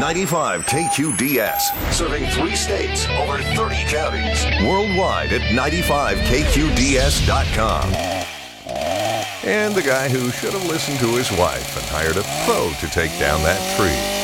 95 KQDS, serving 3 states, over 30 counties. Worldwide at 95KQDS.com. And the guy who should have listened to his wife and hired a pro to take down that tree.